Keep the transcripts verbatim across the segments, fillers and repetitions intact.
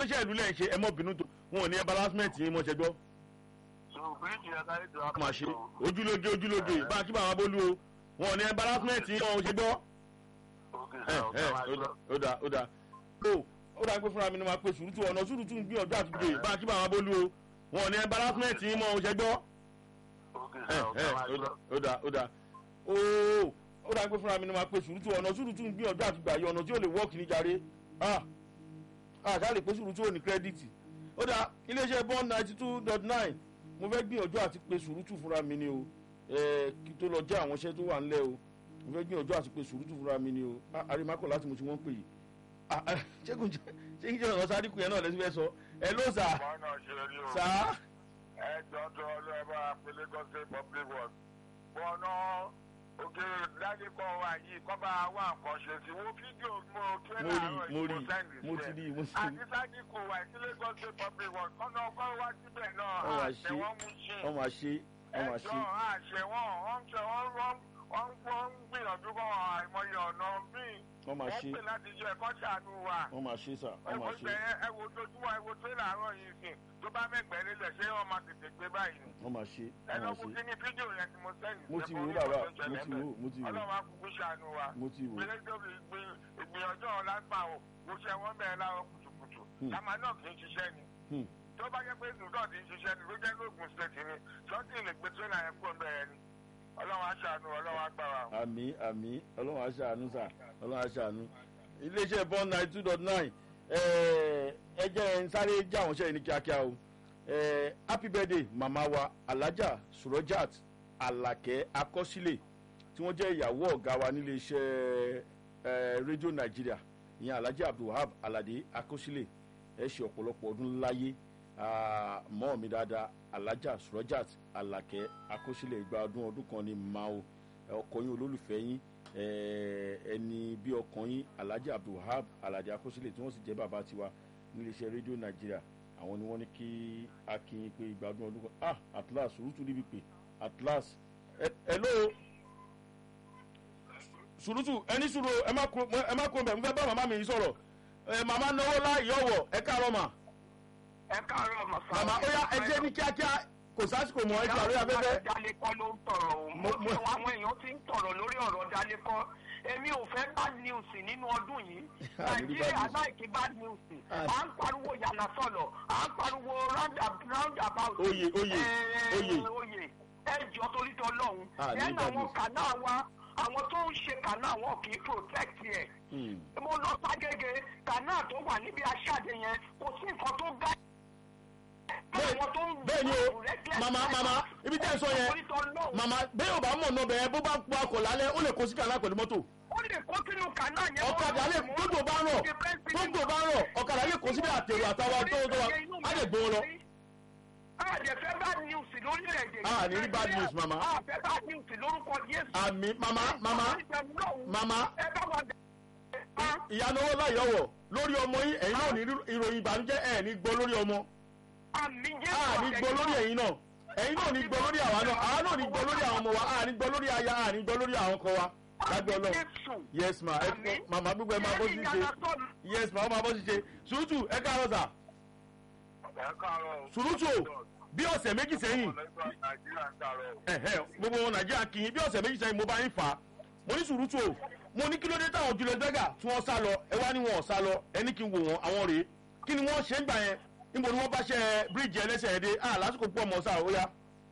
iṣẹ́ ìlú lẹ́yìn ṣe ẹ mọ́ bínú tó wọn ò ní embarrassment yín mọ́ ṣe gbọ́. máa ṣe ojúlóge ojúlóge bá a kí bàbá bólú o wọn ò ní embarrassment yín mọ́ ṣe gbọ́. ẹ ẹ ó dà ó dà ó ó dà pé fúnra mi ni máa pe sùúrùtù ọ̀nà sùúrùtù ń gbìyànjú àti gbé bá a kí bàbá bólú o wọn ò ní embarrassment yín mọ́ ṣe gbọ́. ẹ ẹ ó dà ó dà ó ó dà pé fúnra mi ni máa pe sùúrùtù ọ̀nà sùúrùtù ń gbìyànjú àti gbà yọ ọ̀nà tí ò lè wọ́ọ̀kì ní jàre ah àṣà lè pe sùúrùtù ò ní kírẹ́dìtì ó dà iléeṣẹ́ bond ninety two dot nine mo fẹ́ gbìyànjú àti pe sùúrùtù fúnra mi ni o kí tó lọ jẹ́ àwọn iṣẹ́ tó wà ńlẹ̀ o mo fẹ́ gbìyànjú àti pe sùúrùtù fúnra mi ni o àrímákọ̀ láti mo ti wọ́n pè yìí ṣé kí n jẹ́ ọ̀nà sáré kù yẹn náà lẹ́sìn fẹ́ sọ ẹ ló sà sà. ẹ jọ tó ọlọ́ọ̀bá pélé gọ́sẹ̀ public works bọ́ọ̀nà òkè dájú kọ́ wa yìí kọ́ bá wà nǹkan ṣe sí wo fídíò mo tó ẹ̀ láàárọ̀ yìí mo sẹ́ndì mo ti rí mo ti rí. àti sáájú kò wá ìdílé gọ́sẹ̀ public works kọ́nà ọkọ̀ wá síbẹ̀ náà àṣẹ wọn mú ṣe ọmọ àṣẹ ọmọ àṣẹ. ẹjọ́ àṣẹ wọn wọ́n ṣe wọ́n wọ́n wọ́n ń gbìyànjú kọ́ àìmọye ọ̀nà míì wọ́n máa ṣe wọ́n pè láti jẹ́ ẹ̀kọ́ ṣàánú wa. wọ́n máa ṣe sà wọ́n máa ṣe. ẹ wo ojúmọ́ ẹ wo tó làárọ̀ yìí sìn tó bá mẹ́gbẹ̀ẹ́ nílẹ̀ ṣé wọ́n máa tètè gbé báyìí. wọ́n máa ṣe ẹ wọ́n lọ máa kú ṣe. kí ni fídíò yẹn tí mo sẹ́yìn. mo ti wò ó bàbá mo ti wò ó mo ti wò ó. ọlọ́run akúkú ṣàánú wa. mo ti wò ó. ìgbìyànjú ọ̀la gbà ó mo ṣe wọ́n bẹ̀rẹ̀ láwọn kùtùkùtù. lámà náà kì í ṣiṣẹ́ ni. tó bá jẹ́ pé nùdọ̀ ti ń ṣiṣẹ́ ni ló jẹ́ lóògùn state ni ṣọ́ọ̀tì lè gbé tírélà yẹn kó bẹ̀rẹ̀ ni. ọlọ́run aṣàánú ọlọ́run agbára. àmì àmì ọlọ́run aṣàánú sà ọlọ́run aṣàánú. iléeṣẹ́ bond ninety two dot nine ẹ jẹ́ ń sáré já àwọn iṣẹ́ yìí ní kíákíá o. happy birthday màmá wa alhaja surojat alake akọsílẹ̀ tí wọ́n jẹ́ ìyàwó ọ̀gá wa nílé iṣẹ́ rédíò nàìjíríà ìyẹn alhaji abdulwahab alade akọsílẹ̀ ẹ ṣe ọ̀pọ̀lọpọ̀ ọdún láyé mọ́ mi dáadáa alhaja surojat alake akọsílẹ̀ ìgbà ọdún ọdún kan ní mao ọkọ yín olólùfẹ́ yín ẹni bí ọkàn yín alhaji abdulwahab alade akọsílẹ̀ tí wọ́n sì jẹ́ bàbá tiwa nílé iṣẹ́ rédíò nàìjíríà àwọn ni wọ́n ní kí akin pé ìgbà ọdún ọdún kan ah atlas sùúrùtù níbi pé atlas hello sùúrùtù ẹni sùúrù ẹ má kó ẹ má kó bẹ̀ mo fẹ́ bá màmá mi sọ̀rọ̀ màmá náwó láì ọ̀wọ̀ ẹ káàárọ̀ mà. ẹ káàárọ̀ mà fà. màmá ó yá ẹ jẹ́ ní kíákíá kò sásìkò mọ́ ẹ jà lórí afẹ́fẹ́. Dálékọ́ ló ń tọ̀rọ̀ o mo fi àwọn èèyàn ti ń tọ̀rọ̀ lórí ọ̀rọ̀ Dálékọ́ èmi ò fẹ́ bad news nínú ọdún yìí Nàìjíríà láìkí bad news à ń pariwo yàrá sọ̀lọ̀ à ń pariwo round about oyè oyè oyè oyè ẹ jọ torí tọ lọ́hùn ẹ nà àwọn kàná wa àwọn tó ń ṣe kàná wọn kì í protect yẹ mo lọ ságége kàná tó wà níbi aṣáde yẹn kò sí nǹkan tó gá. bẹ́ẹ̀ ni o mama mama ibi tẹ́ ẹ sọ yẹn mama bẹ́ẹ̀ ò bá mọ̀ náà bẹ́ẹ̀ bó bá pa ọkọ̀ lálẹ́ ó lè kó sí kàná pẹ̀lú mọ́tò. ó lè kó sínú kàná yẹn. ọ̀kadà lè gbogbo bá rọ̀ gbogbo bá rọ̀ ọ̀kadà lè kó síbi àtẹ̀rù àtàwọn tó tó wa á lè gbowó lọ. a lè fẹ́ bad news lórílẹ̀‐èdè. a ní rí bad news mama. a fẹ́ bad news lórúkọ Jésù. àmì mama mama mama ẹ bá wà dé. ìyanu owó láyọ̀wọ̀ lórí ọmọ yín ẹ̀yin náà ní ìròyìn ìbànújẹ́ ẹ̀ ní gbọ́ lórí ọmọ. àmì Jésù. a ní gbọ́ lórí ẹ̀yin náà ẹ̀yin náà ní gbọ́ lórí àwa náà àwa náà ní gbọ́ lórí àwọn ọmọ wa a ní gbọ́ lórí aya a ní gbọ́ lórí àwọn ọkọ wa lágbó Ọlọ́run. yes ma ẹ fún mama gbogbo ẹ máa bọ́ sí ṣe yes ma ọ máa bọ́ sí ṣe sùúrùtù ẹ káàárọ̀ sà. ẹ káàárọ̀. sùúrùtù bí ọ̀sẹ̀ méjì sẹ́yìn gbogbo wọn nàìjíríà kì í bí ọ̀sẹ̀ méjì sẹ́yìn mo bá yín fà á mo ní sùúrùtù o mo ní kí ló dé táwọn jùlọ dẹ́gà tí wọ́n sá lọ ẹ wá ní wọn ò sá lọ ẹni kí n wò wọn àwọn rèé kí ni wọ́n ṣe ń gbà yẹn níbo ni wọ́n bá ṣe bíríìjì ẹlẹ́sẹ̀ yẹn dé ah lásìkò pọ̀ mọ́ sáà ó yá.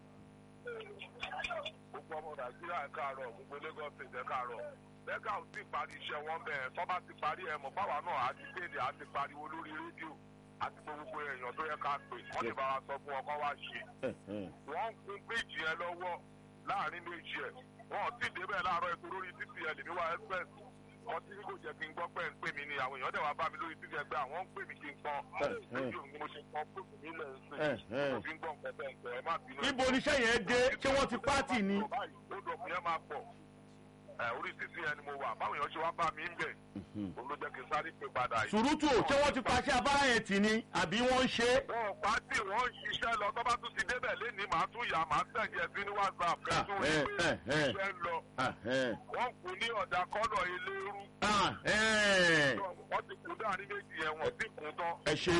gbogbo ọmọ nàìjíríà ẹ káàárọ̀ gbogbo Lagos state ẹ káàárọ̀ lẹ́gà ò tí ì parí iṣẹ́ wọn bẹ́ẹ̀ tó bá ti parí ẹ̀ mọ̀ báwa náà á ti kéde á ti pariwo lórí rédíò àti gbogbo èèyàn tó yẹ ká pè wọ́n lè bá wa sọ fún ọkọ wa ṣe. wọ́n ń kun bíríìjì yẹn lọ́wọ́ láàrin méjì ẹ̀ wọ́n ò tí ì débẹ̀ láàárọ̀ ètò lórí títì ẹ̀ lèmi wá express wọ́n ti kò jẹ́ kí n gbọ́ pé ń pè mí ni àwọn èèyàn dẹ̀ wá bá mi lórí títì ẹgbẹ́ àwọn ń pè mí kí n pọ́n lójú mo ṣe pọ́n fún mi nílẹ̀ ẹ̀sìn mo fi ń gbọ́ nǹkan bẹ́ẹ̀ ń ẹ má bínú. ibo oníṣẹ́ yẹn dé ṣé wọ́n ti pátì ni. ó dọ̀kun yẹn máa pọ̀ orí títì yẹn ni mo wà báwọn èèyàn ṣe wá bá mi ń bẹ̀ òun ló jẹ́ kí n sáré pé padà yìí. sùúrùtù ò ṣé wọ́n ti paṣẹ abára yẹn tì ní àbí wọ́n ń ṣe. wọn pa tí wọn ń ṣiṣẹ́ lọ tó bá tún ti débẹ̀ lénìí màá tún yà máa tẹ̀jẹ̀ sí ní WhatsApp kẹ́tù rí pé iṣẹ́ ń lọ wọ́n kù ní ọ̀dà kọ́lọ̀ eléérú wọ́n ti kú dáa ní méjì yẹn wọ́n ti kú tán. ẹ ṣe